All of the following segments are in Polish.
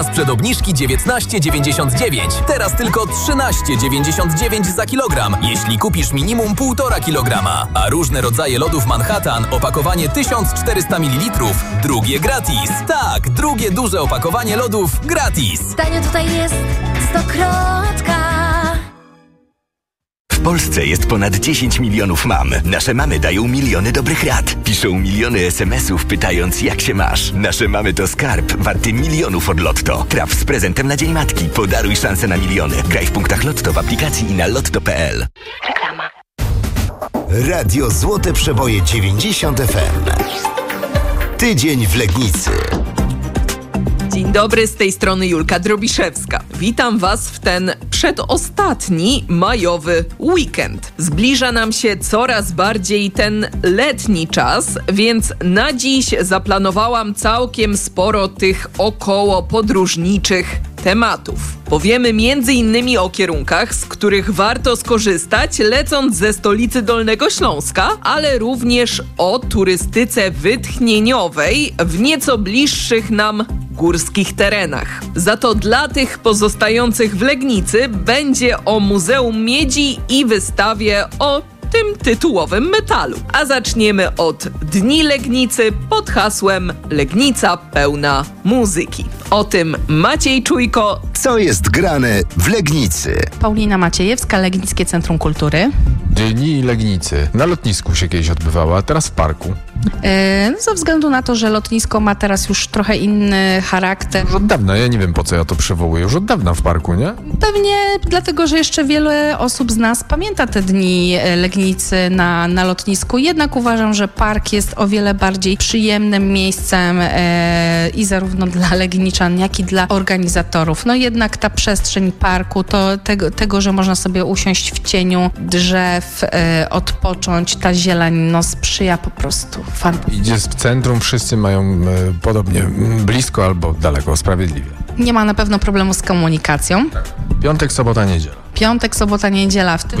Sprzed obniżki 19,99. Teraz tylko 13,99 za kilogram, jeśli kupisz minimum 1,5 kilograma. A różne rodzaje lodów Manhattan, opakowanie 1400 ml, drugie gratis. Tak, drugie duże opakowanie lodów gratis. Tanio tutaj jest Stokrotka. W Polsce jest ponad 10 milionów mam. Nasze mamy dają miliony dobrych rad. Piszą miliony SMS-ów pytając, jak się masz. Nasze mamy to skarb warty milionów od Lotto. Traf z prezentem na Dzień Matki. Podaruj szansę na miliony. Graj w punktach Lotto w aplikacji i na lotto.pl. Reklama. Radio Złote Przeboje 90 FM. Tydzień w Legnicy. Dzień dobry, z tej strony Julka Drobiszewska. Witam Was w ten przedostatni majowy weekend. Zbliża nam się coraz bardziej ten letni czas, więc na dziś zaplanowałam całkiem sporo tych około podróżniczych tematów. Powiemy m.in. o kierunkach, z których warto skorzystać, lecąc ze stolicy Dolnego Śląska, ale również o turystyce wytchnieniowej w nieco bliższych nam górskich terenach. Za to dla tych pozostających w Legnicy będzie o Muzeum Miedzi i wystawie o tym tytułowym metalu. A zaczniemy od Dni Legnicy pod hasłem Legnica pełna muzyki. O tym Maciej Czujko. Co jest grane w Legnicy? Paulina Maciejewska, Legnickie Centrum Kultury. Dni Legnicy. Na lotnisku się kiedyś odbywała, a teraz w parku. Ze względu na to, że lotnisko ma teraz już trochę inny charakter. Już od dawna, ja nie wiem, po co ja to przywołuję. Już od dawna w parku, nie? Pewnie dlatego, że jeszcze wiele osób z nas pamięta te Dni Legnicy na lotnisku. Jednak uważam, że park jest o wiele bardziej przyjemnym miejscem i zarówno dla legniczan, jak i dla organizatorów. No jednak ta przestrzeń parku, to tego, że można sobie usiąść w cieniu drzew, odpocząć, ta zieleń, no sprzyja po prostu. Idzie w centrum, wszyscy mają podobnie blisko albo daleko, sprawiedliwie. Nie ma na pewno problemu z komunikacją. Tak. Piątek, sobota, niedziela. Piątek, sobota, niedziela. W tym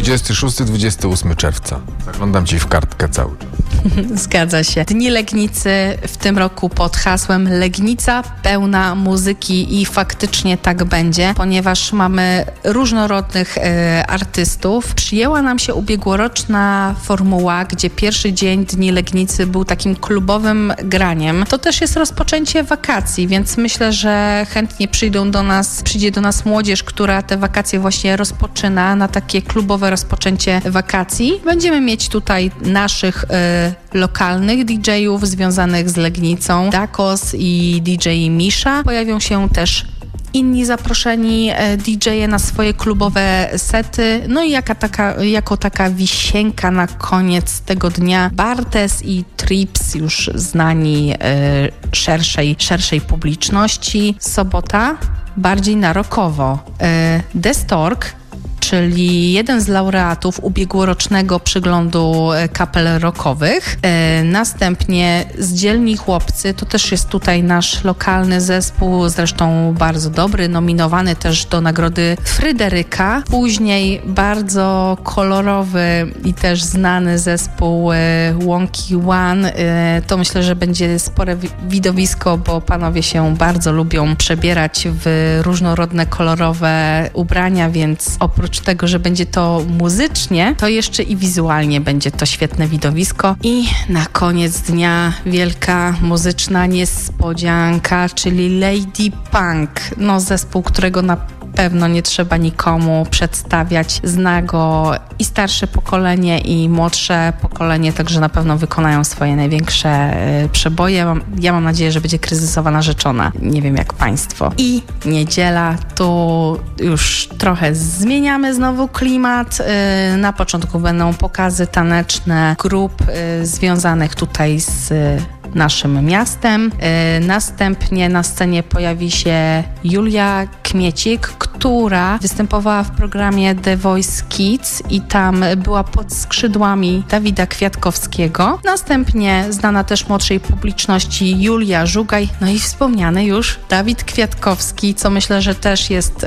26-28 czerwca. Zaglądam Ci w kartkę cały czas. Zgadza się. Dni Legnicy w tym roku pod hasłem Legnica pełna muzyki i faktycznie tak będzie, ponieważ mamy różnorodnych artystów. Przyjęła nam się ubiegłoroczna formuła, gdzie pierwszy dzień Dni Legnicy był takim klubowym graniem. To też jest rozpoczęcie wakacji, więc myślę, że chętnie przyjdzie do nas młodzież, która te wakacje właśnie rozpoczyna na takie klubowe rozpoczęcie wakacji. Będziemy mieć tutaj naszych lokalnych DJ-ów związanych z Legnicą, Dakos i DJ Misza. Pojawią się też inni zaproszeni DJ-e na swoje klubowe sety. No i jako taka wisienka na koniec tego dnia Bartes i Trips, już znani szerszej publiczności. Sobota bardziej na rockowo. Destork, czyli jeden z laureatów ubiegłorocznego przeglądu kapel rockowych. Następnie Zdzielni Chłopcy, to też jest tutaj nasz lokalny zespół, zresztą bardzo dobry, nominowany też do nagrody Fryderyka. Później bardzo kolorowy i też znany zespół Wonky One. To myślę, że będzie spore widowisko, bo panowie się bardzo lubią przebierać w różnorodne, kolorowe ubrania, więc oprócz tego, że będzie to muzycznie, to jeszcze i wizualnie będzie to świetne widowisko. I na koniec dnia wielka muzyczna niespodzianka, czyli Lady Punk. No zespół, którego na pewno nie trzeba nikomu przedstawiać. Zna go i starsze pokolenie, i młodsze pokolenie, także na pewno wykonają swoje największe przeboje. Ja mam nadzieję, że będzie kryzysowa narzeczona. Nie wiem jak Państwo. I niedziela, tu już trochę zmieniamy znowu klimat. Na początku będą pokazy taneczne grup związanych tutaj z naszym miastem. Następnie na scenie pojawi się Julia Kmiecik, która występowała w programie The Voice Kids i tam była pod skrzydłami Dawida Kwiatkowskiego. Następnie znana też młodszej publiczności Julia Żugaj, no i wspomniany już Dawid Kwiatkowski, co myślę, że też jest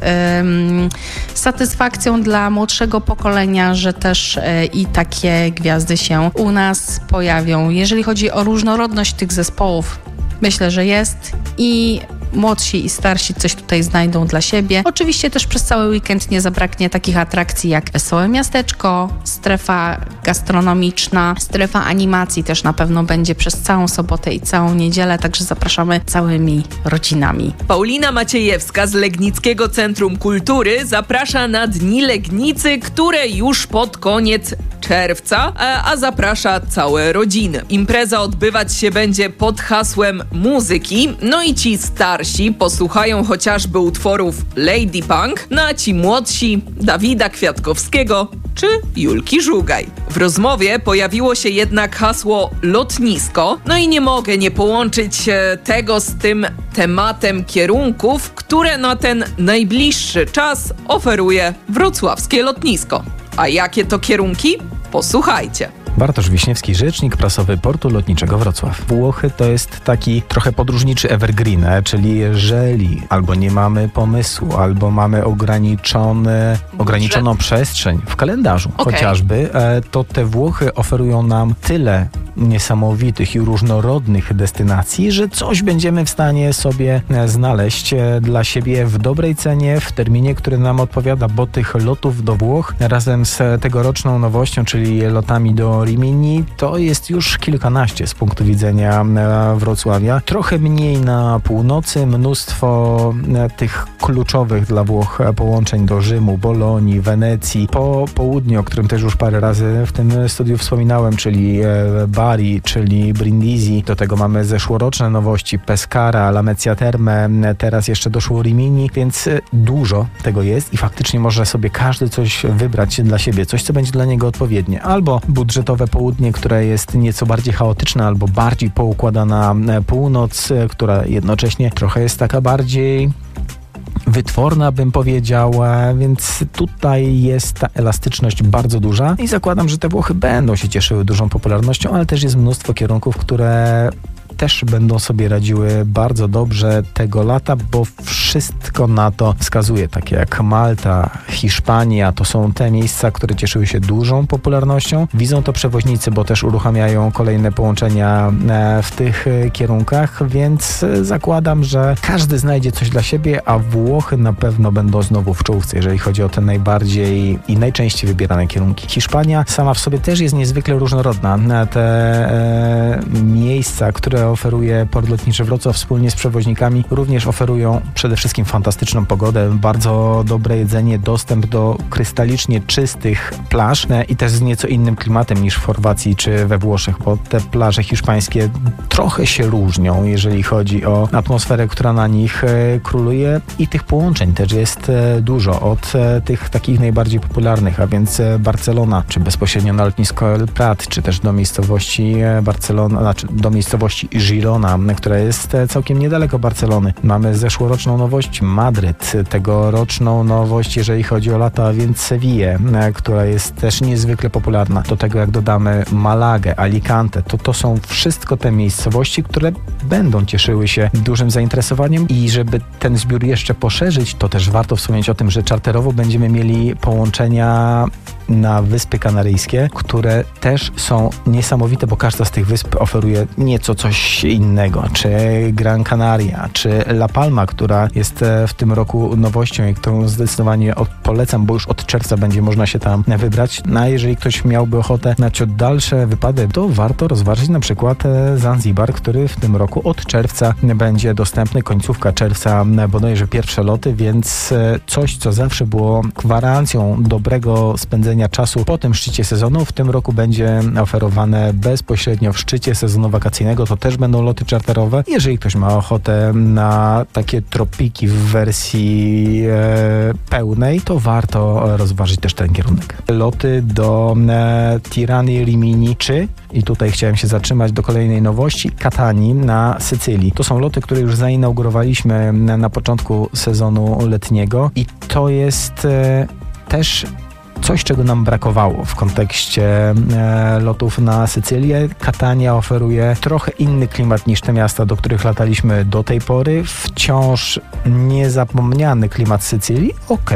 satysfakcją dla młodszego pokolenia, że też i takie gwiazdy się u nas pojawią. Jeżeli chodzi o różnorodność tych zespołów, myślę, że jest i młodsi i starsi coś tutaj znajdą dla siebie. Oczywiście też przez cały weekend nie zabraknie takich atrakcji jak Wesołe Miasteczko, strefa gastronomiczna, strefa animacji też na pewno będzie przez całą sobotę i całą niedzielę, także zapraszamy całymi rodzinami. Paulina Maciejewska z Legnickiego Centrum Kultury zaprasza na Dni Legnicy, które już pod koniec czerwca, a zaprasza całe rodziny. Impreza odbywać się będzie pod hasłem muzyki, no i ci starsi posłuchają chociażby utworów Lady Punk, no a ci młodsi Dawida Kwiatkowskiego czy Julki Żugaj. W rozmowie pojawiło się jednak hasło lotnisko, no i nie mogę nie połączyć tego z tym tematem kierunków, które na ten najbliższy czas oferuje wrocławskie lotnisko. A jakie to kierunki? Posłuchajcie. Bartosz Wiśniewski, rzecznik prasowy Portu Lotniczego Wrocław. Włochy to jest taki trochę podróżniczy evergreen, czyli jeżeli albo nie mamy pomysłu, albo mamy ograniczoną przestrzeń w kalendarzu chociażby, to te Włochy oferują nam tyle niesamowitych i różnorodnych destynacji, że coś będziemy w stanie sobie znaleźć dla siebie w dobrej cenie, w terminie, który nam odpowiada, bo tych lotów do Włoch razem z tegoroczną nowością, czyli lotami do Rimini, to jest już kilkanaście z punktu widzenia Wrocławia. Trochę mniej na północy, mnóstwo tych kluczowych dla Włoch połączeń do Rzymu, Bolonii, Wenecji, po południu, o którym też już parę razy w tym studiu wspominałem, czyli Bari, czyli Brindisi. Do tego mamy zeszłoroczne nowości Pescara, Lamezia Terme, teraz jeszcze doszło Rimini, więc dużo tego jest i faktycznie może sobie każdy coś wybrać dla siebie, coś co będzie dla niego odpowiednie. Albo budżetowe południe, które jest nieco bardziej chaotyczne, albo bardziej poukładana północ, która jednocześnie trochę jest taka bardziej wytworna, bym powiedział, więc tutaj jest ta elastyczność bardzo duża i zakładam, że te Włochy będą się cieszyły dużą popularnością, ale też jest mnóstwo kierunków, które też będą sobie radziły bardzo dobrze tego lata, bo wszystko na to wskazuje, takie jak Malta, Hiszpania, to są te miejsca, które cieszyły się dużą popularnością. Widzą to przewoźnicy, bo też uruchamiają kolejne połączenia w tych kierunkach, więc zakładam, że każdy znajdzie coś dla siebie, a Włochy na pewno będą znowu w czołówce, jeżeli chodzi o te najbardziej i najczęściej wybierane kierunki. Hiszpania sama w sobie też jest niezwykle różnorodna. Te miejsca, które oferuje Port Lotniczy Wrocław wspólnie z przewoźnikami, również oferują przede wszystkim fantastyczną pogodę, bardzo dobre jedzenie, dostęp do krystalicznie czystych plaż i też z nieco innym klimatem niż w Chorwacji czy we Włoszech, bo te plaże hiszpańskie trochę się różnią, jeżeli chodzi o atmosferę, która na nich króluje i tych połączeń też jest dużo, od tych takich najbardziej popularnych, a więc Barcelona, czy bezpośrednio na lotnisko El Prat, czy też do miejscowości Barcelona, znaczy do miejscowości Girona, która jest całkiem niedaleko Barcelony. Mamy zeszłoroczną nowość Madryt, tegoroczną nowość, jeżeli chodzi o lata, a więc Sevillę, która jest też niezwykle popularna. Do tego jak dodamy Malagę, Alicante, to są wszystko te miejscowości, które będą cieszyły się dużym zainteresowaniem i żeby ten zbiór jeszcze poszerzyć, to też warto wspomnieć o tym, że czarterowo będziemy mieli połączenia na Wyspy Kanaryjskie, które też są niesamowite, bo każda z tych wysp oferuje nieco coś innego, czy Gran Canaria, czy La Palma, która jest w tym roku nowością i którą zdecydowanie polecam, bo już od czerwca będzie można się tam wybrać. No a jeżeli ktoś miałby ochotę na ciut dalsze wypady, to warto rozważyć na przykład Zanzibar, który w tym roku od czerwca będzie dostępny, końcówka czerwca bodajże pierwsze loty, więc coś, co zawsze było gwarancją dobrego spędzenia czasu po tym szczycie sezonu, w tym roku będzie oferowane bezpośrednio w szczycie sezonu wakacyjnego. To też będą loty czarterowe. Jeżeli ktoś ma ochotę na takie tropiki w wersji pełnej, to warto rozważyć też ten kierunek. Loty do Tirany, Rimini, czy, i tutaj chciałem się zatrzymać, do kolejnej nowości, Katanii na Sycylii. To są loty, które już zainaugurowaliśmy na początku sezonu letniego i to jest też coś, czego nam brakowało w kontekście lotów na Sycylię. Catania oferuje trochę inny klimat niż te miasta, do których lataliśmy do tej pory. Wciąż niezapomniany klimat Sycylii.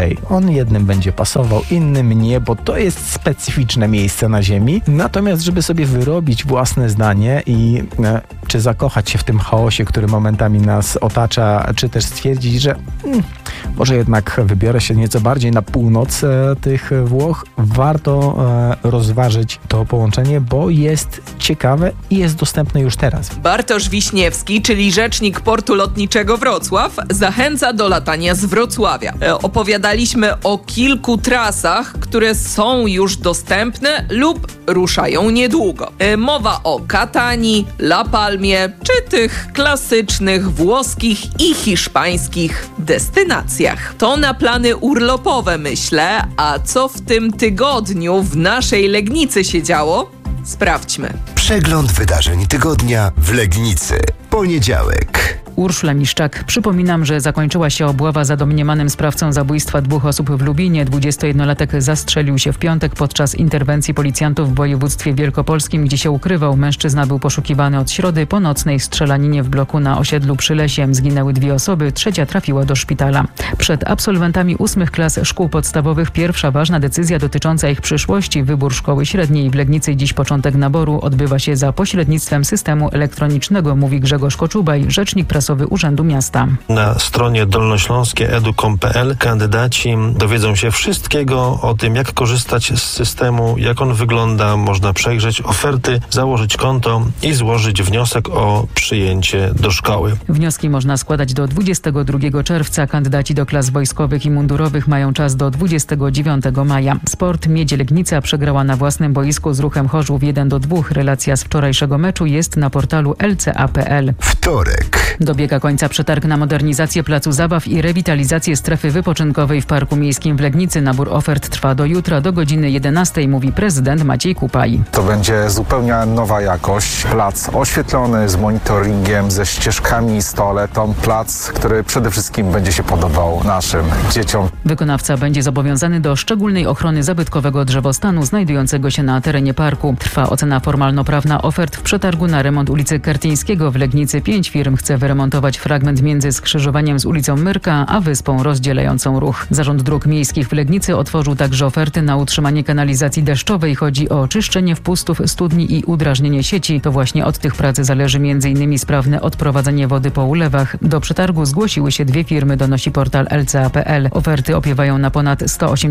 On jednym będzie pasował, innym nie, bo to jest specyficzne miejsce na ziemi. Natomiast, żeby sobie wyrobić własne zdanie i czy zakochać się w tym chaosie, który momentami nas otacza, czy też stwierdzić, że może jednak wybiorę się nieco bardziej na północ tych Włoch, warto rozważyć to połączenie, bo jest ciekawe i jest dostępne już teraz. Bartosz Wiśniewski, czyli rzecznik Portu Lotniczego Wrocław, zachęca do latania z Wrocławia. Opowiadaliśmy o kilku trasach, które są już dostępne lub ruszają niedługo. Mowa o Catanii, La Palmie, czy tych klasycznych włoskich i hiszpańskich destynacjach. To na plany urlopowe, myślę, a co w tym tygodniu w naszej Legnicy się działo? Sprawdźmy. Przegląd wydarzeń tygodnia w Legnicy. Poniedziałek. Urszula Miszczak. Przypominam, że zakończyła się obława za domniemanym sprawcą zabójstwa 2 osób w Lubinie. 21-latek zastrzelił się w piątek podczas interwencji policjantów w województwie wielkopolskim, gdzie się ukrywał. Mężczyzna był poszukiwany od środy po nocnej strzelaninie w bloku na osiedlu przy Lesie. Zginęły 2 osoby, 3 trafiła do szpitala. Przed absolwentami 8 klas szkół podstawowych pierwsza ważna decyzja dotycząca ich przyszłości. Wybór szkoły średniej w Legnicy. Dziś początek naboru odbywa się za pośrednictwem systemu elektronicznego, mówi Grzegorz Koczubaj, rzecznik prasowy Urzędu Miasta. Na stronie dolnośląskie.edu.pl kandydaci dowiedzą się wszystkiego o tym, jak korzystać z systemu, jak on wygląda. Można przejrzeć oferty, założyć konto i złożyć wniosek o przyjęcie do szkoły. Wnioski można składać do 22 czerwca. Kandydaci do klas wojskowych i mundurowych mają czas do 29 maja. Sport. Miedź Legnica przegrała na własnym boisku z Ruchem Chorzów 1-2. Relacja z wczorajszego meczu jest na portalu lca.pl. Wtorek. Dobiega końca przetarg na modernizację placu zabaw i rewitalizację strefy wypoczynkowej w Parku Miejskim w Legnicy. Nabór ofert trwa do jutra, do godziny 11, mówi prezydent Maciej Kupaj. To będzie zupełnie nowa jakość. Plac oświetlony, z monitoringiem, ze ścieżkami, z toaletą. Plac, który przede wszystkim będzie się podobał naszym dzieciom. Wykonawca będzie zobowiązany do szczególnej ochrony zabytkowego drzewostanu znajdującego się na terenie parku. Trwa ocena formalno-prawna ofert w przetargu na remont ulicy Kartyńskiego w Legnicy. 5 firm chce wyremontować fragment między skrzyżowaniem z ulicą Myrka a wyspą rozdzielającą ruch. Zarząd Dróg Miejskich w Legnicy otworzył także oferty na utrzymanie kanalizacji deszczowej. Chodzi o czyszczenie wpustów studni i udrażnienie sieci. To właśnie od tych prac zależy m.in. sprawne odprowadzenie wody po ulewach. Do przetargu zgłosiły się 2 firmy, donosi portal lca.pl. Oferty opiewają na ponad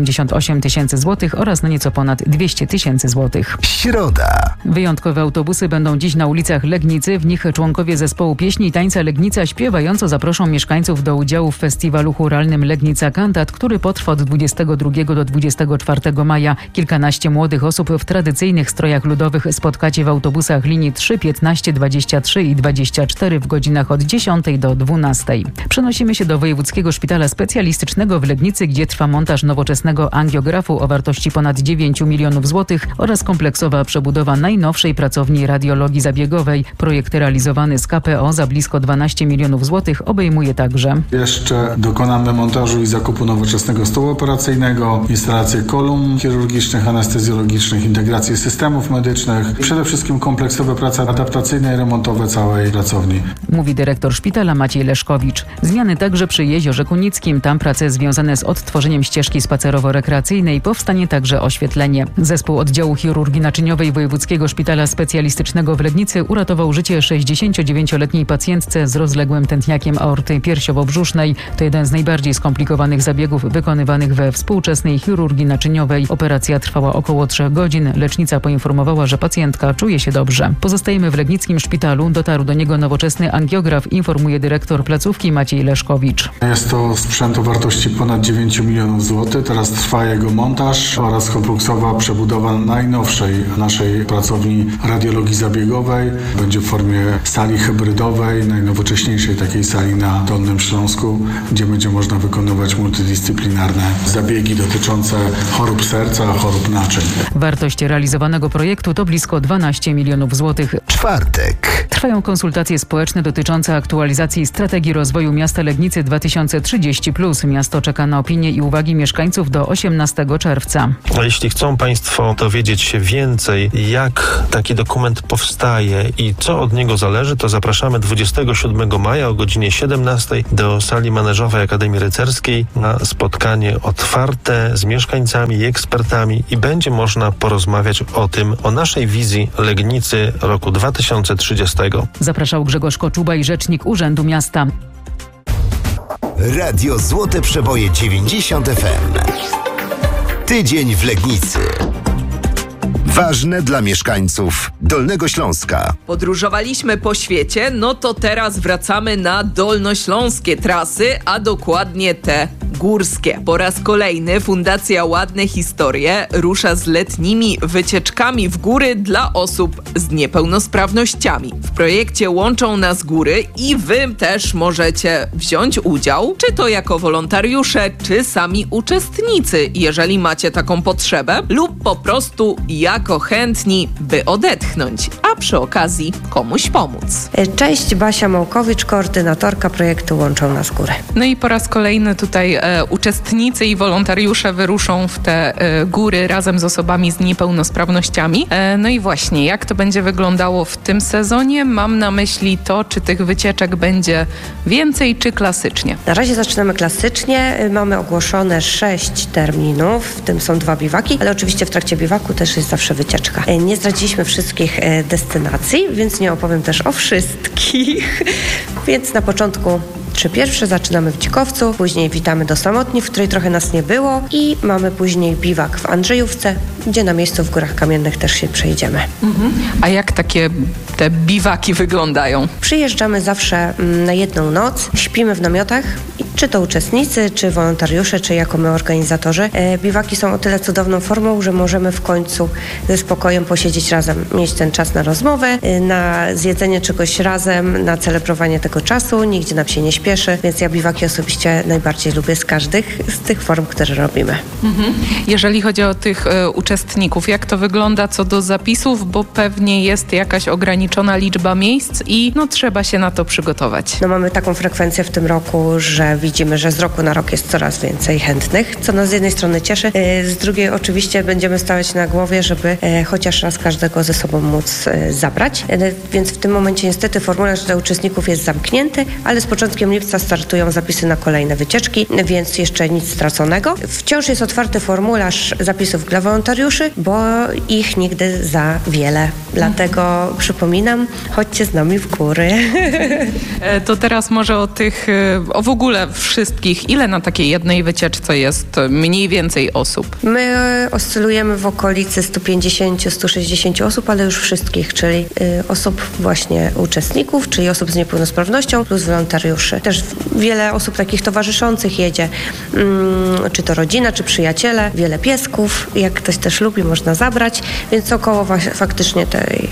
188 000 złotych oraz na nieco ponad 200 000 złotych. Środa. Wyjątkowe autobusy będą dziś na ulicach Legnicy. W nich członkowie zespołu pieśni i tańca Legnica śpiewająco zaproszą mieszkańców do udziału w festiwalu chóralnym Legnica Cantat, który potrwa od 22 do 24 maja. Kilkanaście młodych osób w tradycyjnych strojach ludowych spotkacie w autobusach linii 3, 15, 23 i 24 w godzinach od 10 do 12. Przenosimy się do Wojewódzkiego Szpitala Specjalistycznego w Legnicy, gdzie trwa montaż nowoczesnego angiografu o wartości ponad 9 milionów złotych oraz kompleksowa przebudowa najnowszej pracowni radiologii zabiegowej. Projekt realizowany z KPO za blisko 12 milionów złotych obejmuje także jeszcze dokonamy montażu i zakupu nowoczesnego stołu operacyjnego, instalację kolumn chirurgicznych, anestezjologicznych, integrację systemów medycznych. Przede wszystkim kompleksowe prace adaptacyjne i remontowe całej pracowni. Mówi dyrektor szpitala Maciej Leszkowicz. Zmiany także przy Jeziorze Kunickim. Tam prace związane z odtworzeniem ścieżki spacerowo-rekreacyjnej. Powstanie także oświetlenie. Zespół oddziału chirurgii naczyniowej Wojewódzkiego Szpitala Specjalistycznego w Legnicy uratował życie 69-letniej pacjentce z rozległym tętniakiem aorty piersiowo-brzusznej. To jeden z najbardziej skomplikowanych zabiegów wykonywanych we współczesnej chirurgii naczyniowej. Operacja trwała około 3 godzin. Lecznica poinformowała, że pacjentka czuje się dobrze. Pozostajemy w legnickim szpitalu. Dotarł do niego nowoczesny angiograf, informuje dyrektor placówki Maciej Leszkowicz. Jest to sprzęt o wartości ponad 9 milionów złotych. Teraz trwa jego montaż oraz kompleksowa przebudowa najnowszej naszej pracowni radiologii zabiegowej. Będzie w formie sali hybrydowej, najnowocześniejszej najnowocześniejszej takiej sali na Dolnym Śląsku, gdzie będzie można wykonywać multidyscyplinarne zabiegi dotyczące chorób serca, chorób naczyń. Wartość realizowanego projektu to blisko 12 milionów złotych. Czwartek. Trwają konsultacje społeczne dotyczące aktualizacji strategii rozwoju miasta Legnicy 2030+. Miasto czeka na opinie i uwagi mieszkańców do 18 czerwca. A jeśli chcą Państwo dowiedzieć się więcej, jak taki dokument powstaje i co od niego zależy, to zapraszamy 27 maja o godzinie 17 do sali maneżowej Akademii Rycerskiej na spotkanie otwarte z mieszkańcami i ekspertami i będzie można porozmawiać o tym, o naszej wizji Legnicy roku 2030. Zapraszał Grzegorz Koczuba i rzecznik Urzędu Miasta. Radio Złote Przeboje 90 FM. Tydzień w Legnicy. Ważne dla mieszkańców Dolnego Śląska. Podróżowaliśmy po świecie, no to teraz wracamy na dolnośląskie trasy, a dokładnie te górskie. Po raz kolejny Fundacja Ładne Historie rusza z letnimi wycieczkami w góry dla osób z niepełnosprawnościami. W projekcie Łączą Nas Góry i wy też możecie wziąć udział, czy to jako wolontariusze, czy sami uczestnicy, jeżeli macie taką potrzebę, lub po prostu jako chętni, by odetchnąć, a przy okazji komuś pomóc. Cześć, Basia Małkowicz, koordynatorka projektu Łączą Nas Góry. No i po raz kolejny tutaj uczestnicy i wolontariusze wyruszą w te góry razem z osobami z niepełnosprawnościami. No i właśnie, jak to będzie wyglądało w tym sezonie? Mam na myśli to, czy tych wycieczek będzie więcej, czy klasycznie? Na razie zaczynamy klasycznie. Mamy ogłoszone 6 terminów, w tym są 2 biwaki, ale oczywiście w trakcie biwaku też jest zawsze wycieczka. Nie zdradziliśmy wszystkich destynacji, więc nie opowiem też o wszystkich. Więc na początku 3 pierwsze zaczynamy w Dzikowcu, później witamy do Samotni, w której trochę nas nie było i mamy później biwak w Andrzejówce, gdzie na miejscu w Górach Kamiennych też się przejdziemy. A jak takie te biwaki wyglądają? Przyjeżdżamy zawsze na jedną noc, śpimy w namiotach, czy to uczestnicy, czy wolontariusze, czy jako my organizatorzy. Biwaki są o tyle cudowną formą, że możemy w końcu ze spokojem posiedzieć razem, mieć ten czas na rozmowę, na zjedzenie czegoś razem, na celebrowanie tego czasu, nigdzie nam się nie śpieszy, więc ja biwaki osobiście najbardziej lubię z każdych z tych form, które robimy. Jeżeli chodzi o tych uczestników, jak to wygląda co do zapisów, bo pewnie jest jakaś ograniczona liczba miejsc i no trzeba się na to przygotować. No mamy taką frekwencję w tym roku, że widzimy, że z roku na rok jest coraz więcej chętnych, co nas z jednej strony cieszy, z drugiej oczywiście będziemy stawiać na głowie, żeby chociaż raz każdego ze sobą móc zabrać. Więc w tym momencie niestety formularz dla uczestników jest zamknięty, ale z początkiem lipca startują zapisy na kolejne wycieczki, więc jeszcze nic straconego. Wciąż jest otwarty formularz zapisów dla wolontariuszy, bo ich nigdy za wiele. Dlatego przypominam, chodźcie z nami w góry. To teraz może o w ogóle wszystkich. Ile na takiej jednej wycieczce jest mniej więcej osób? My oscylujemy w okolicy 150-160 osób, ale już wszystkich, czyli osób właśnie uczestników, czyli osób z niepełnosprawnością plus wolontariuszy. Też wiele osób takich towarzyszących jedzie, czy to rodzina, czy przyjaciele, wiele piesków, jak ktoś też lubi, można zabrać, więc około faktycznie tej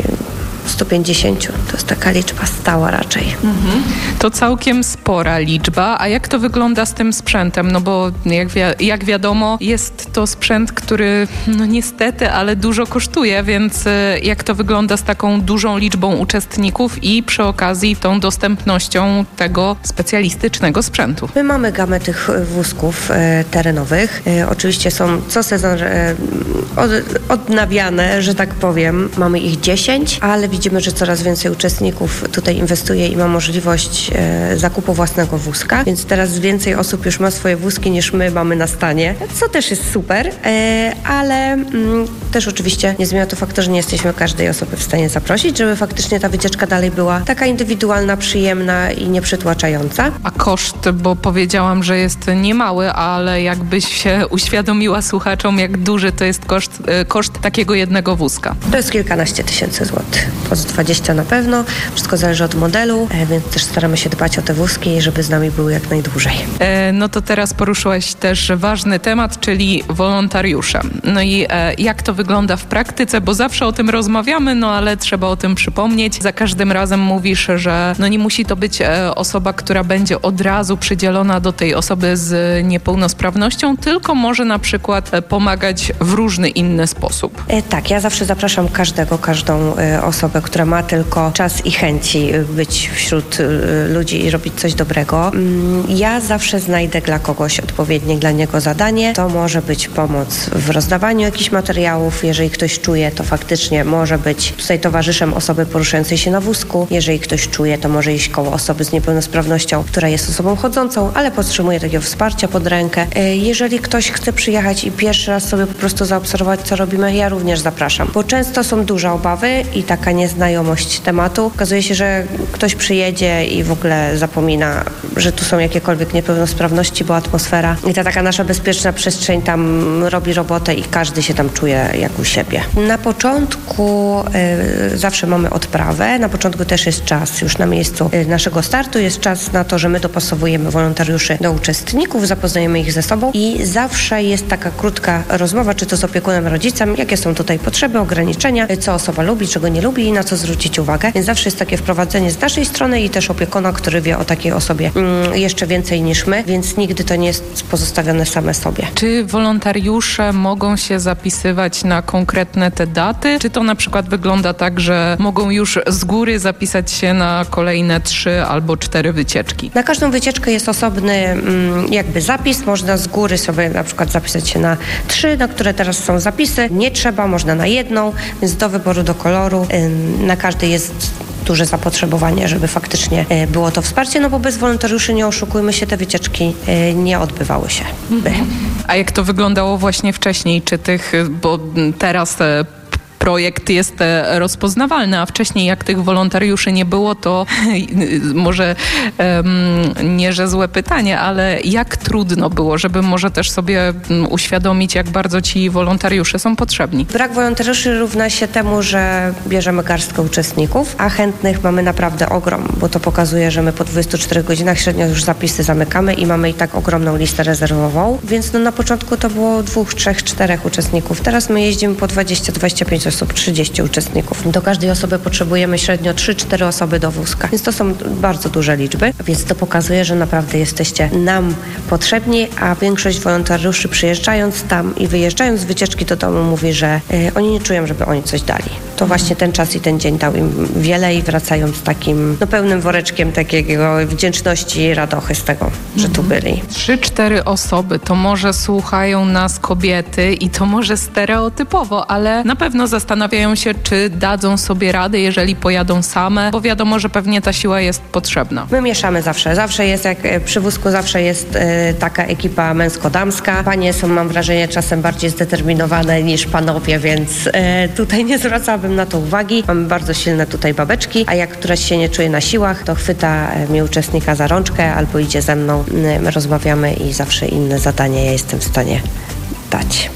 150 to jest taka liczba stała raczej. To całkiem spora liczba, a jak to wygląda z tym sprzętem? No bo jak wiadomo, jest to sprzęt, który no niestety, ale dużo kosztuje, więc jak to wygląda z taką dużą liczbą uczestników i przy okazji tą dostępnością tego specjalistycznego sprzętu? My mamy gamę tych wózków terenowych. Oczywiście są co sezon odnawiane, że tak powiem. Mamy ich 10, ale widzimy, że coraz więcej uczestników tutaj inwestuje i ma możliwość zakupu własnego wózka, więc teraz więcej osób już ma swoje wózki niż my mamy na stanie, co też jest super, ale też oczywiście nie zmienia to faktu, że nie jesteśmy każdej osoby w stanie zaprosić, żeby faktycznie ta wycieczka dalej była taka indywidualna, przyjemna i nieprzytłaczająca. A koszt, bo powiedziałam, że jest niemały, ale jakbyś się uświadomiła słuchaczom, jak duży to jest koszt koszt takiego jednego wózka? To jest kilkanaście tysięcy złotych. Od 20 na pewno. Wszystko zależy od modelu, więc też staramy się dbać o te wózki, żeby z nami były jak najdłużej. No to teraz poruszyłaś też ważny temat, czyli wolontariusze. No i jak to wygląda w praktyce, bo zawsze o tym rozmawiamy, no ale trzeba o tym przypomnieć. Za każdym razem mówisz, że no nie musi to być osoba, która będzie od razu przydzielona do tej osoby z niepełnosprawnością, tylko może na przykład pomagać w różny inny sposób. Tak, ja zawsze zapraszam każdą osobę, która ma tylko czas i chęci być wśród ludzi i robić coś dobrego. Ja zawsze znajdę dla kogoś odpowiednie dla niego zadanie. To może być pomoc w rozdawaniu jakichś materiałów. Jeżeli ktoś czuje, to faktycznie może być tutaj towarzyszem osoby poruszającej się na wózku. Jeżeli ktoś czuje, to może iść koło osoby z niepełnosprawnością, która jest osobą chodzącą, ale potrzebuje takiego wsparcia pod rękę. Jeżeli ktoś chce przyjechać i pierwszy raz sobie po prostu zaobserwować, co robimy, ja również zapraszam. Bo często są duże obawy i taka nieznajomość tematu. Okazuje się, że ktoś przyjedzie i w ogóle zapomina, że tu są jakiekolwiek niepełnosprawności, bo atmosfera i ta taka nasza bezpieczna przestrzeń tam robi robotę i każdy się tam czuje jak u siebie. Na początku zawsze mamy odprawę. Na początku też jest czas już na miejscu naszego startu. Jest czas na to, że my dopasowujemy wolontariuszy do uczestników, zapoznajemy ich ze sobą i zawsze jest taka krótka rozmowa, czy to z opiekunem, rodzicem, jakie są tutaj potrzeby, ograniczenia, co osoba lubi, czego nie lubi i na co zwrócić uwagę. Więc zawsze jest takie wprowadzenie z naszej strony i też opiekuna, który wie o takiej osobie jeszcze więcej niż my, więc nigdy to nie jest pozostawione same sobie. Czy wolontariusze mogą się zapisywać na konkretne te daty? Czy to na przykład wygląda tak, że mogą już z góry zapisać się na kolejne 3 albo 4 wycieczki? Na każdą wycieczkę jest osobny jakby zapis. Można z góry sobie na przykład zapisać się na 3, na które teraz są zapisy. Nie trzeba, można na 1, więc do wyboru, do koloru. Na każdy jest duże zapotrzebowanie, żeby faktycznie było to wsparcie, no bo bez wolontariuszy, nie oszukujmy się, te wycieczki nie odbywały się. A jak to wyglądało właśnie wcześniej? Czy bo teraz projekt jest rozpoznawalny, a wcześniej jak tych wolontariuszy nie było, to może nie, że złe pytanie, ale jak trudno było, żeby może też sobie uświadomić, jak bardzo ci wolontariusze są potrzebni? Brak wolontariuszy równa się temu, że bierzemy garstkę uczestników, a chętnych mamy naprawdę ogrom, bo to pokazuje, że my po 24 godzinach średnio już zapisy zamykamy i mamy i tak ogromną listę rezerwową, więc no na początku to było 2, 3, 4 uczestników. Teraz my jeździmy po 20-25 osób, 30 uczestników. Do każdej osoby potrzebujemy średnio 3-4 osoby do wózka, więc to są bardzo duże liczby, więc to pokazuje, że naprawdę jesteście nam potrzebni, a większość wolontariuszy przyjeżdżając tam i wyjeżdżając z wycieczki do domu mówi, że oni nie czują, żeby oni coś dali. To właśnie ten czas i ten dzień dał im wiele i wracają z takim pełnym woreczkiem takiego wdzięczności i radochy z tego, że tu byli. 3-4 osoby, to może słuchają nas kobiety i to może stereotypowo, ale na pewno zastanawiają się, czy dadzą sobie radę, jeżeli pojadą same, bo wiadomo, że pewnie ta siła jest potrzebna. My mieszamy zawsze. Zawsze jest, jak przy wózku zawsze jest taka ekipa męsko-damska. Panie są, mam wrażenie, czasem bardziej zdeterminowane niż panowie, więc tutaj nie zwracałabym na to uwagi. Mamy bardzo silne tutaj babeczki, a jak któraś się nie czuje na siłach, to chwyta mnie uczestnika za rączkę albo idzie ze mną. My rozmawiamy i zawsze inne zadanie ja jestem w stanie dać.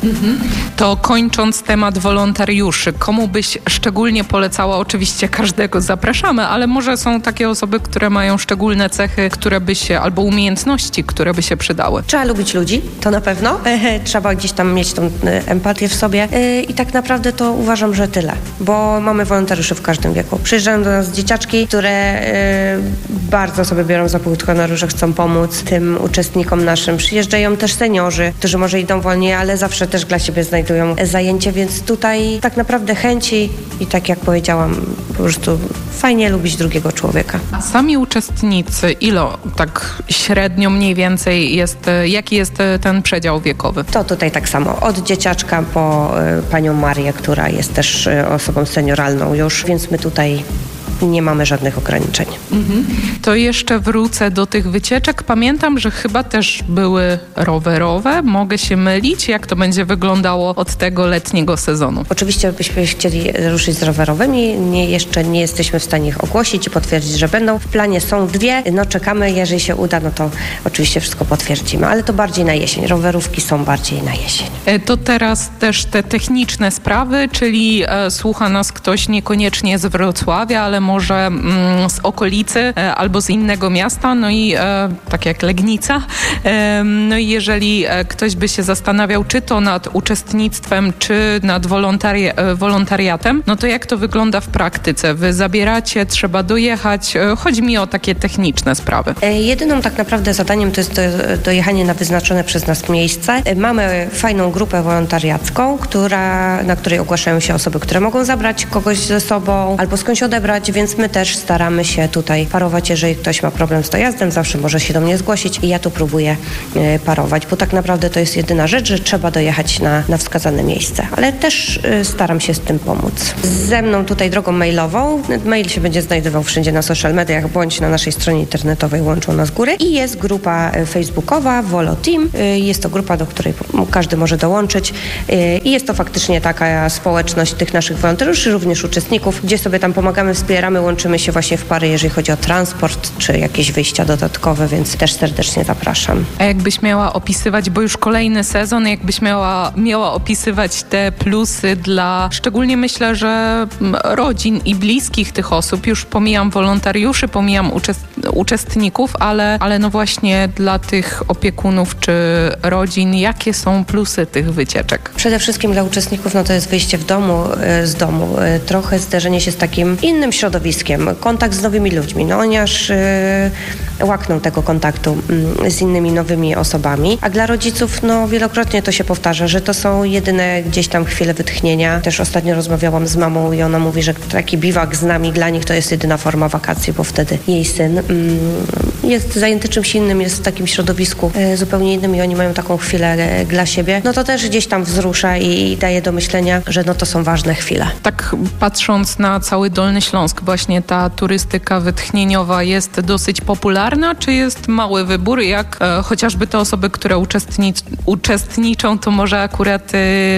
To kończąc temat wolontariuszy, komu byś szczególnie polecała? Oczywiście każdego zapraszamy, ale może są takie osoby, które mają szczególne cechy, które by się, albo umiejętności, które by się przydały. Trzeba lubić ludzi, to na pewno. Trzeba gdzieś tam mieć tą empatię w sobie i tak naprawdę to uważam, że tyle, bo mamy wolontariuszy w każdym wieku. Przyjeżdżają do nas dzieciaczki, które bardzo sobie biorą za półtora, że chcą pomóc tym uczestnikom naszym. Przyjeżdżają też seniorzy, którzy może idą wolniej, ale zawsze też dla siebie znajdują zajęcie, więc tutaj tak naprawdę chęci i tak jak powiedziałam, po prostu fajnie lubić drugiego człowieka. A sami uczestnicy, ile tak średnio mniej więcej jest, jaki jest ten przedział wiekowy? To tutaj tak samo, od dzieciaczka po panią Marię, która jest też osobą senioralną już, więc my tutaj nie mamy żadnych ograniczeń. To jeszcze wrócę do tych wycieczek. Pamiętam, że chyba też były rowerowe. Mogę się mylić? Jak to będzie wyglądało od tego letniego sezonu? Oczywiście byśmy chcieli ruszyć z rowerowymi. Jeszcze nie jesteśmy w stanie ich ogłosić i potwierdzić, że będą. W planie są 2. Czekamy. Jeżeli się uda, to oczywiście wszystko potwierdzimy. Ale to bardziej na jesień. Rowerówki są bardziej na jesień. To teraz też te techniczne sprawy, czyli słucha nas ktoś niekoniecznie z Wrocławia, ale może z okolicy albo z innego miasta, tak jak Legnica. I jeżeli ktoś by się zastanawiał, czy to nad uczestnictwem, czy nad wolontariatem, to jak to wygląda w praktyce? Wy zabieracie, trzeba dojechać. Chodzi mi o takie techniczne sprawy. Jedyną tak naprawdę zadaniem to jest dojechanie na wyznaczone przez nas miejsce. Mamy fajną grupę wolontariacką, na której ogłaszają się osoby, które mogą zabrać kogoś ze sobą albo skądś odebrać, więc my też staramy się tutaj parować. Jeżeli ktoś ma problem z dojazdem, zawsze może się do mnie zgłosić i ja tu próbuję parować, bo tak naprawdę to jest jedyna rzecz, że trzeba dojechać na wskazane miejsce, ale też staram się z tym pomóc. Ze mną tutaj drogą mailową. Mail się będzie znajdował wszędzie na social mediach bądź na naszej stronie internetowej Łączą Nas Góry i jest grupa facebookowa Volo Team. Jest to grupa, do której każdy może dołączyć i jest to faktycznie taka społeczność tych naszych wolontariuszy, również uczestników, gdzie sobie tam pomagamy, wspieramy, łączymy się właśnie w pary, jeżeli chodzi o transport czy jakieś wyjścia dodatkowe, więc też serdecznie zapraszam. A jakbyś miała opisywać, bo już kolejny sezon, jakbyś miała opisywać te plusy dla, szczególnie myślę, że rodzin i bliskich tych osób, już pomijam wolontariuszy, pomijam uczestników, ale właśnie dla tych opiekunów czy rodzin, jakie są plusy tych wycieczek? Przede wszystkim dla uczestników to jest wyjście z domu, trochę zderzenie się z takim innym środowiskiem, kontakt z nowymi ludźmi. Oni aż łakną tego kontaktu z innymi nowymi osobami, a dla rodziców wielokrotnie to się powtarza, że to są jedyne gdzieś tam chwile wytchnienia. Też ostatnio rozmawiałam z mamą i ona mówi, że taki biwak z nami dla nich to jest jedyna forma wakacji, bo wtedy jej syn jest zajęty czymś innym, jest w takim środowisku zupełnie innym i oni mają taką chwilę dla siebie. To też gdzieś tam wzrusza i daje do myślenia, że to są ważne chwile. Tak patrząc na cały Dolny Śląsk, właśnie ta turystyka wytchnieniowa jest dosyć popularna, czy jest mały wybór, jak chociażby te osoby, które uczestniczą, to może akurat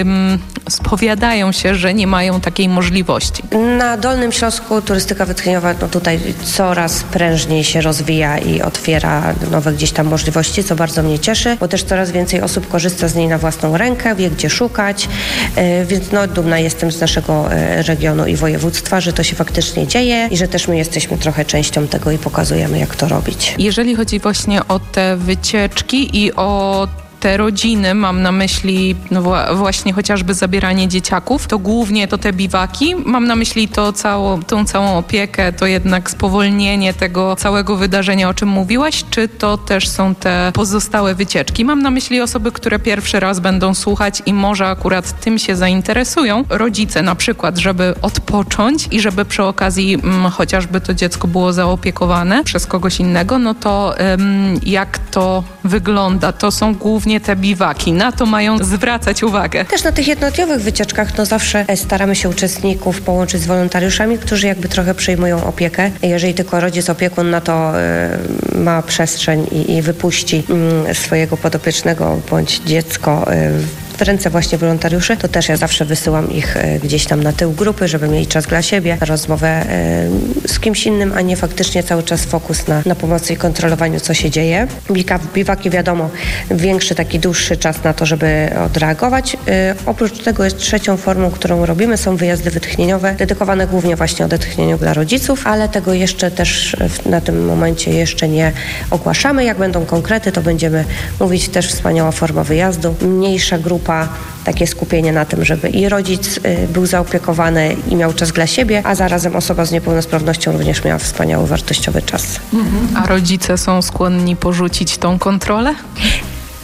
spowiadają się, że nie mają takiej możliwości? Na Dolnym Śląsku turystyka wytchnieniowa tutaj coraz prężniej się rozwija i otwiera nowe gdzieś tam możliwości, co bardzo mnie cieszy, bo też coraz więcej osób korzysta z niej na własną rękę, wie gdzie szukać, więc dumna jestem z naszego regionu i województwa, że to się faktycznie dzieje i że też my jesteśmy trochę częścią tego i pokazujemy, jak to robić. Jeżeli chodzi właśnie o te wycieczki i o te rodziny, mam na myśli właśnie chociażby zabieranie dzieciaków, to głównie to te biwaki, mam na myśli tą całą opiekę, to jednak spowolnienie tego całego wydarzenia, o czym mówiłaś, czy to też są te pozostałe wycieczki? Mam na myśli osoby, które pierwszy raz będą słuchać i może akurat tym się zainteresują. Rodzice na przykład, żeby odpocząć i żeby przy okazji chociażby to dziecko było zaopiekowane przez kogoś innego, to jak to wygląda? To są głównie te biwaki. Na to mają zwracać uwagę. Też na tych jednodniowych wycieczkach zawsze staramy się uczestników połączyć z wolontariuszami, którzy jakby trochę przejmują opiekę. Jeżeli tylko rodzic, opiekun na to ma przestrzeń i wypuści swojego podopiecznego bądź dziecko w ręce właśnie wolontariuszy, to też ja zawsze wysyłam ich gdzieś tam na tył grupy, żeby mieli czas dla siebie, rozmowę z kimś innym, a nie faktycznie cały czas fokus na pomocy i kontrolowaniu, co się dzieje. Biwaki, wiadomo, większy, taki dłuższy czas na to, żeby odreagować. Oprócz tego jest trzecią formą, którą robimy, są wyjazdy wytchnieniowe, dedykowane głównie właśnie odetchnieniu dla rodziców, ale tego jeszcze też na tym momencie jeszcze nie ogłaszamy. Jak będą konkrety, to będziemy mówić. Też wspaniała forma wyjazdu. Mniejsza grupa, takie skupienie na tym, żeby i rodzic był zaopiekowany i miał czas dla siebie, a zarazem osoba z niepełnosprawnością również miała wspaniały, wartościowy czas. A rodzice są skłonni porzucić tą kontrolę?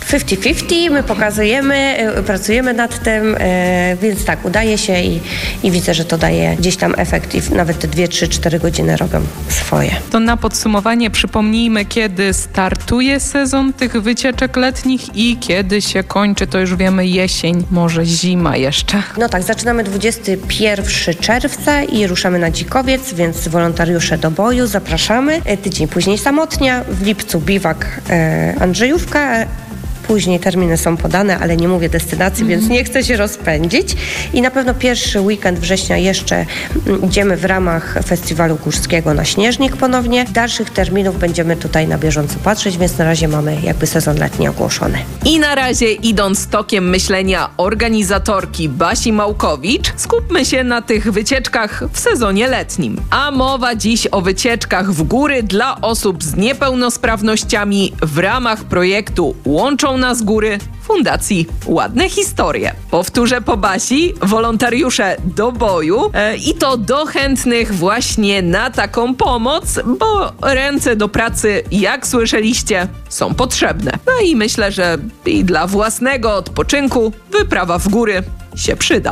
50-50, my pokazujemy, pracujemy nad tym, więc tak, udaje się i widzę, że to daje gdzieś tam efekt i nawet te 2, 3, 4 godziny robią swoje. To na podsumowanie przypomnijmy, kiedy startuje sezon tych wycieczek letnich i kiedy się kończy, to już wiemy, jesień, może zima jeszcze. No tak, zaczynamy 21 czerwca i ruszamy na Dzikowiec, więc wolontariusze do boju, zapraszamy. Tydzień później Samotnia, w lipcu biwak Andrzejówka. Później terminy są podane, ale nie mówię destynacji, więc nie chcę się rozpędzić. I na pewno pierwszy weekend września jeszcze idziemy w ramach Festiwalu Górskiego na Śnieżnik ponownie. Dalszych terminów będziemy tutaj na bieżąco patrzeć, więc na razie mamy jakby sezon letni ogłoszony. I na razie, idąc tokiem myślenia organizatorki Basi Małkowicz, skupmy się na tych wycieczkach w sezonie letnim. A mowa dziś o wycieczkach w góry dla osób z niepełnosprawnościami w ramach projektu Łączą nas góry Fundacji Ładne Historie. Powtórzę po Basi, wolontariusze do boju i to do chętnych właśnie na taką pomoc, bo ręce do pracy, jak słyszeliście, są potrzebne. No i myślę, że i dla własnego odpoczynku wyprawa w góry się przyda.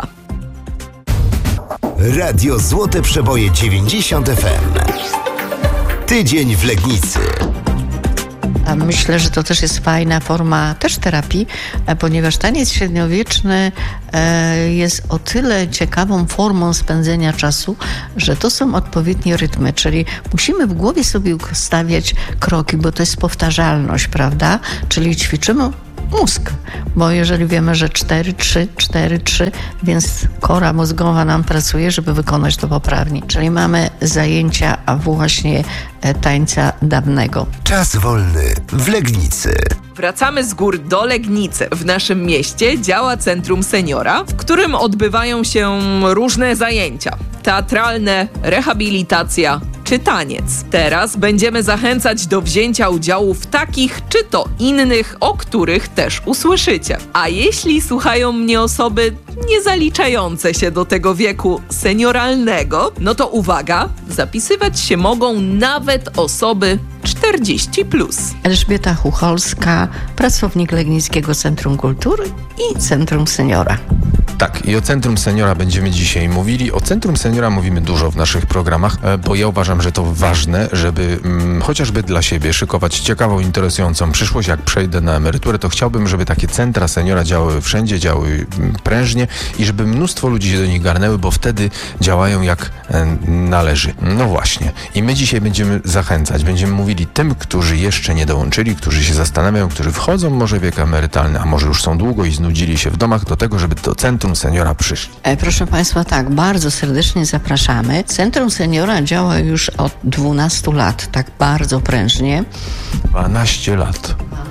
Radio Złote Przeboje 90 FM. Tydzień w Legnicy. A myślę, że to też jest fajna forma też terapii, ponieważ taniec średniowieczny jest o tyle ciekawą formą spędzenia czasu, że to są odpowiednie rytmy, czyli musimy w głowie sobie ustawiać kroki, bo to jest powtarzalność, prawda? Czyli ćwiczymy mózg, bo jeżeli wiemy, że 4-3, więc kora mózgowa nam pracuje, żeby wykonać to poprawnie. Czyli mamy zajęcia właśnie tańca dawnego. Czas wolny w Legnicy. Wracamy z gór do Legnicy. W naszym mieście działa Centrum Seniora, w którym odbywają się różne zajęcia. Teatralne, rehabilitacja czy taniec. Teraz będziemy zachęcać do wzięcia udziału w takich czy to innych, o których też usłyszycie. A jeśli słuchają mnie osoby nie zaliczające się do tego wieku senioralnego, no to uwaga, zapisywać się mogą nawet osoby 40+. Elżbieta Chucholska, pracownik Legnickiego Centrum Kultury i Centrum Seniora. Tak, i o Centrum Seniora będziemy dzisiaj mówili. O Centrum Seniora mówimy dużo w naszych programach, bo ja uważam, że to ważne, żeby chociażby dla siebie szykować ciekawą, interesującą przyszłość. Jak przejdę na emeryturę, to chciałbym, żeby takie centra seniora działały wszędzie, działały prężnie i żeby mnóstwo ludzi się do nich garnęły, bo wtedy działają jak należy. No właśnie. I my dzisiaj będziemy zachęcać, będziemy mówili tym, którzy jeszcze nie dołączyli, którzy się zastanawiają, którzy wchodzą może w wiek emerytalny, a może już są długo i znudzili się w domach, do tego, żeby do Centrum Seniora przyszli. Proszę Państwa, tak, bardzo serdecznie zapraszamy. Centrum Seniora działa już od 12 lat, tak bardzo prężnie. 12 lat.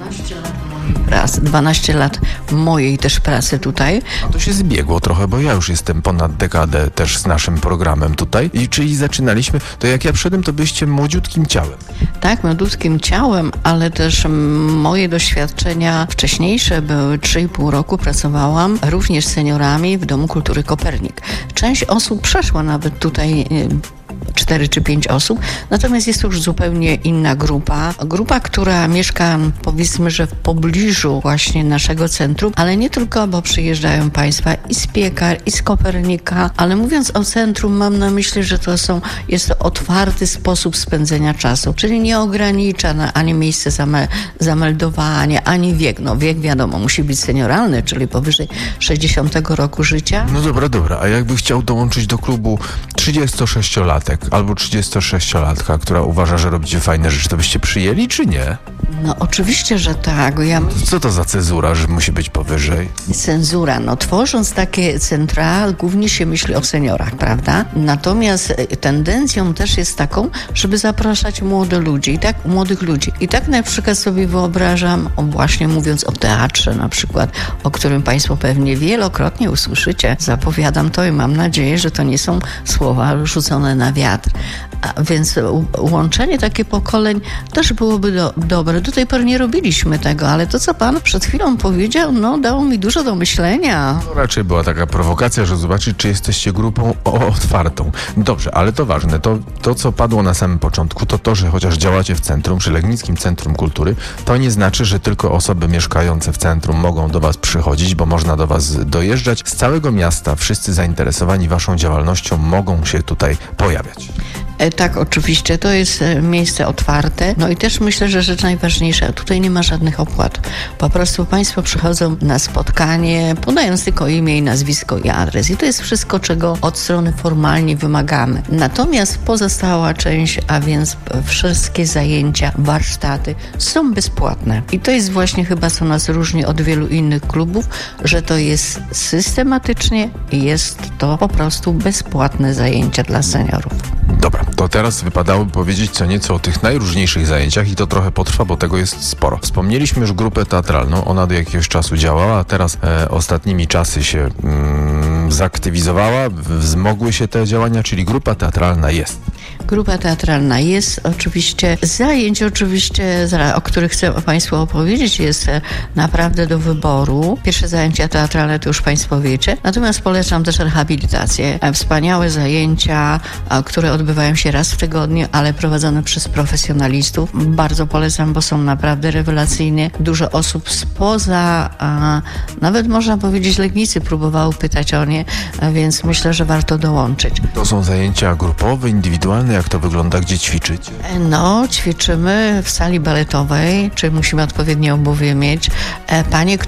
12 lat mojej też pracy tutaj. A to się zbiegło trochę, bo ja już jestem ponad dekadę też z naszym programem tutaj. I czyli zaczynaliśmy, to jak ja przyszedłem, to byliście młodziutkim ciałem. Tak, młodziutkim ciałem, ale też moje doświadczenia wcześniejsze były 3,5 roku pracowałam również z seniorami w Domu Kultury Kopernik. Część osób przeszła nawet tutaj 4 czy 5 osób, natomiast jest to już zupełnie inna grupa, która mieszka, powiedzmy, że w pobliżu właśnie naszego centrum, ale nie tylko, bo przyjeżdżają Państwa i z Piekar, i z Kopernika, ale mówiąc o centrum, mam na myśli, że jest to otwarty sposób spędzenia czasu, czyli nie ogranicza ani miejsce zameldowania, ani wiek. No wiek wiadomo, musi być senioralny, czyli powyżej 60 roku życia. No dobra, a jakby chciał dołączyć do klubu 36-latek albo 36-latka, która uważa, że robicie fajne rzeczy, to byście przyjęli, czy nie? No oczywiście, że tak. Co to za cezura, że musi być powyżej? Cenzura. No tworząc takie centra, głównie się myśli o seniorach, prawda? Natomiast tendencją też jest taką, żeby zapraszać młodych ludzi. I tak na przykład sobie wyobrażam, właśnie mówiąc o teatrze na przykład, o którym Państwo pewnie wielokrotnie usłyszycie. Zapowiadam to i mam nadzieję, że to nie są słowa rzucone na wiatr. teatr. A więc łączenie takie pokoleń też byłoby dobre. Do tej pory nie robiliśmy tego, ale to, co pan przed chwilą powiedział, dało mi dużo do myślenia. To raczej była taka prowokacja, że zobaczyć, czy jesteście grupą otwartą. Dobrze, ale to ważne. To, co padło na samym początku, to, że chociaż działacie w centrum, przy Legnickim Centrum Kultury, to nie znaczy, że tylko osoby mieszkające w centrum mogą do was przychodzić, bo można do was dojeżdżać. Z całego miasta wszyscy zainteresowani waszą działalnością mogą się tutaj pojawiać. Tak, oczywiście, to jest miejsce otwarte. I też myślę, że rzecz najważniejsza, tutaj nie ma żadnych opłat. Po prostu państwo przychodzą na spotkanie, podając tylko imię i nazwisko i adres. I to jest wszystko, czego od strony formalnie wymagamy. Natomiast pozostała część, a więc wszystkie zajęcia, warsztaty są bezpłatne. I to jest właśnie chyba, co nas różni od wielu innych klubów, że to jest systematycznie i jest to po prostu bezpłatne zajęcia dla seniorów. Dobra, to teraz wypadałoby powiedzieć co nieco o tych najróżniejszych zajęciach i to trochę potrwa, bo tego jest sporo. Wspomnieliśmy już grupę teatralną, ona do jakiegoś czasu działała, a teraz ostatnimi czasy się zaktywizowała, wzmogły się te działania, czyli grupa teatralna jest. Grupa teatralna jest oczywiście, zajęć oczywiście, o których chcę Państwu opowiedzieć, jest naprawdę do wyboru. Pierwsze zajęcia teatralne to już Państwo wiecie, natomiast polecam też rehabilitację. Wspaniałe zajęcia, które odbywają się raz w tygodniu, ale prowadzone przez profesjonalistów. Bardzo polecam, bo są naprawdę rewelacyjne. Dużo osób spoza, nawet można powiedzieć Legnicy, próbowało pytać o nie, więc myślę, że warto dołączyć. To są zajęcia grupowe, indywidualne? Jak to wygląda? Gdzie ćwiczyć? Ćwiczymy w sali baletowej, czyli musimy odpowiednie obuwie mieć. Pani,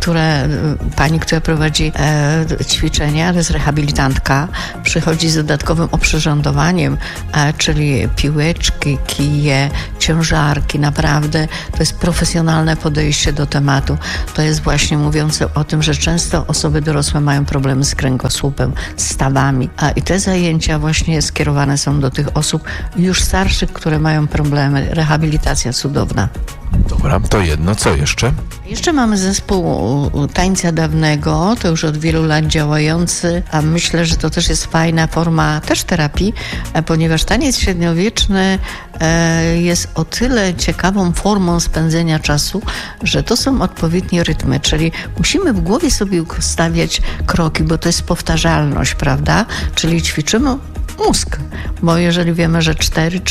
która prowadzi ćwiczenia, to jest rehabilitantka, przychodzi z dodatkowym oprzyrządowaniem, czyli piłeczki, kije, ciężarki, naprawdę to jest profesjonalne podejście do tematu. To jest właśnie mówiące o tym, że często osoby dorosłe mają problemy z kręgosłupem, z stawami, i te zajęcia właśnie skierowane są do tych osób już starszych, które mają problemy. Rehabilitacja cudowna. Dobra, to jedno. Co jeszcze? Jeszcze mamy zespół tańca dawnego, to już od wielu lat działający, a myślę, że to też jest fajna forma też terapii, ponieważ taniec średniowieczny jest o tyle ciekawą formą spędzenia czasu, że to są odpowiednie rytmy, czyli musimy w głowie sobie ustawiać kroki, bo to jest powtarzalność, prawda? Czyli ćwiczymy mózg, bo jeżeli wiemy, że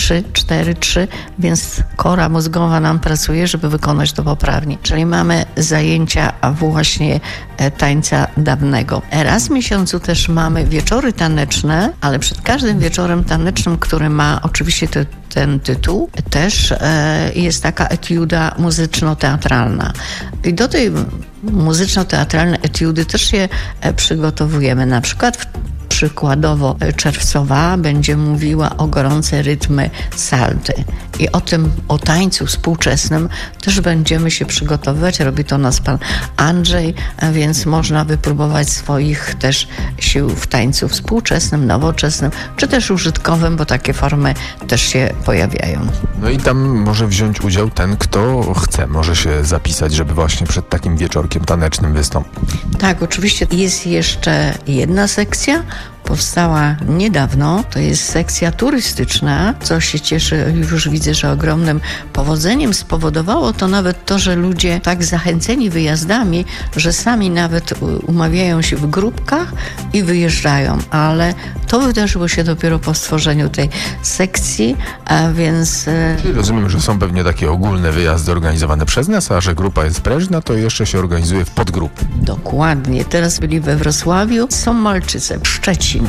4-3, więc kora mózgowa nam pracuje, żeby wykonać to poprawnie. Czyli mamy zajęcia właśnie tańca dawnego. Raz w miesiącu też mamy wieczory taneczne, ale przed każdym wieczorem tanecznym, który ma oczywiście ten tytuł, też jest taka etiuda muzyczno-teatralna. I do tej muzyczno-teatralnej etiudy też się przygotowujemy. Na przykład przykładowo czerwcowa będzie mówiła o gorące rytmy salty. I o tańcu współczesnym też będziemy się przygotowywać. Robi to nas pan Andrzej, więc można wypróbować swoich też sił w tańcu współczesnym, nowoczesnym, czy też użytkowym, bo takie formy też się pojawiają. I tam może wziąć udział ten, kto chce. Może się zapisać, żeby właśnie przed takim wieczorkiem tanecznym wystąpić. Tak, oczywiście jest jeszcze jedna sekcja, powstała niedawno, to jest sekcja turystyczna, co się cieszy, już widzę, że ogromnym powodzeniem spowodowało to nawet to, że ludzie tak zachęceni wyjazdami, że sami nawet umawiają się w grupkach i wyjeżdżają, ale to wydarzyło się dopiero po stworzeniu tej sekcji, a więc... Czyli rozumiem, że są pewnie takie ogólne wyjazdy organizowane przez nas, a że grupa jest prężna, to jeszcze się organizuje w podgrupy. Dokładnie. Teraz byli we Wrocławiu, są Malczyce, Szczecin,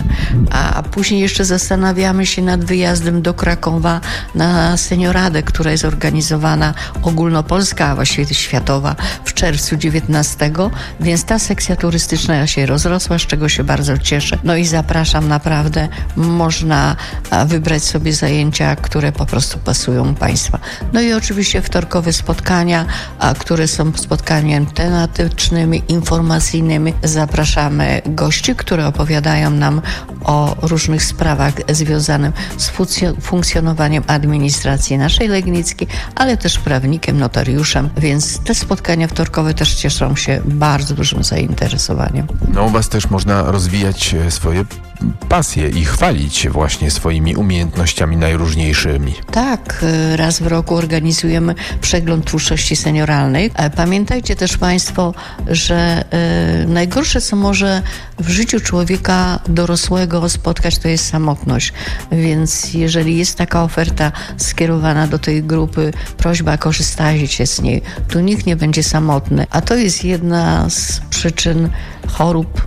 a później jeszcze zastanawiamy się nad wyjazdem do Krakowa na Senioradę, która jest organizowana ogólnopolska, a właściwie światowa w czerwcu 19, więc ta sekcja turystyczna się rozrosła, z czego się bardzo cieszę. I zapraszam, naprawdę można wybrać sobie zajęcia, które po prostu pasują Państwa. I oczywiście wtorkowe spotkania, które są spotkaniami tematycznymi, informacyjnymi. Zapraszamy gości, które opowiadają nam o różnych sprawach związanych z funkcjonowaniem administracji naszej legnickiej, ale też prawnikiem, notariuszem, więc te spotkania wtorkowe też cieszą się bardzo dużym zainteresowaniem. U Was też można rozwijać swoje pasję i chwalić się właśnie swoimi umiejętnościami najróżniejszymi. Tak, raz w roku organizujemy przegląd twórczości senioralnej. Pamiętajcie też Państwo, że najgorsze, co może w życiu człowieka dorosłego spotkać, to jest samotność. Więc jeżeli jest taka oferta skierowana do tej grupy, prośba, korzystajcie z niej. Tu nikt nie będzie samotny. A to jest jedna z przyczyn chorób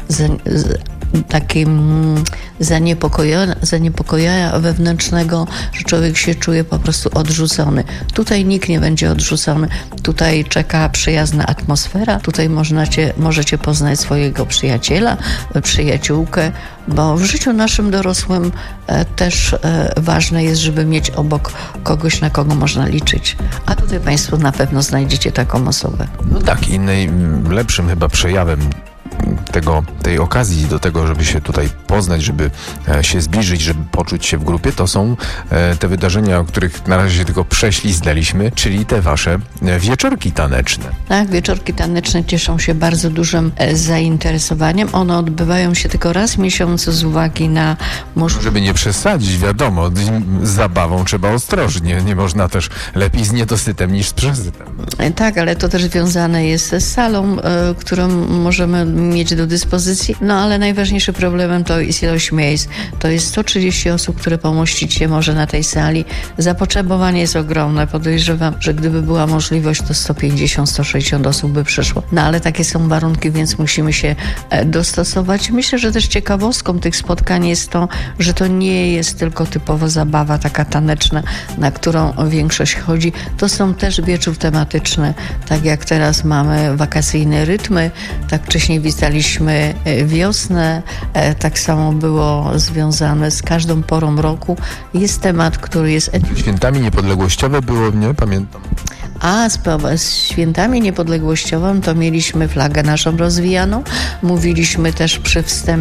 takim zaniepokojenia wewnętrznego, że człowiek się czuje po prostu odrzucony. Tutaj nikt nie będzie odrzucony. Tutaj czeka przyjazna atmosfera. Tutaj możecie poznać swojego przyjaciela, przyjaciółkę, bo w życiu naszym dorosłym też ważne jest, żeby mieć obok kogoś, na kogo można liczyć. A tutaj Państwo na pewno znajdziecie taką osobę. No tak, i najlepszym chyba przejawem tej okazji do tego, żeby się tutaj poznać, żeby się zbliżyć, żeby poczuć się w grupie, to są te wydarzenia, o których na razie się tylko prześliznęliśmy, czyli te wasze wieczorki taneczne. Tak, wieczorki taneczne cieszą się bardzo dużym zainteresowaniem. One odbywają się tylko raz w miesiącu z uwagi na Żeby nie przesadzić, wiadomo, z zabawą trzeba ostrożnie. Nie można też lepiej z niedosytem niż z przesytem. Tak, ale to też związane jest z salą, którą możemy mieć do dyspozycji. No ale najważniejszym problemem to jest ilość miejsc. To jest 130 osób, które pomieścić się może na tej sali. Zapotrzebowanie jest ogromne. Podejrzewam, że gdyby była możliwość, to 150-160 osób by przyszło. No ale takie są warunki, więc musimy się dostosować. Myślę, że też ciekawostką tych spotkań jest to, że to nie jest tylko typowo zabawa taka taneczna, na którą większość chodzi. To są też wieczór tematyczny. Tak jak teraz mamy wakacyjne rytmy, tak wcześniej witaliśmy wiosnę, tak samo było związane z każdą porą roku. Jest temat, który jest... Świętami niepodległościowe było, nie? Pamiętam. A z świętami niepodległościową to mieliśmy flagę naszą rozwijaną. Mówiliśmy też przy wstępie